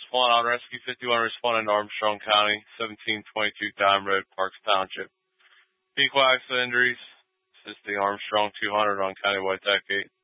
1 on Rescue 51 responding to Armstrong County, 1722 Dime Road, Parks Township. Vehicle accident injuries. Assisting Armstrong 200 on County White Tech 8.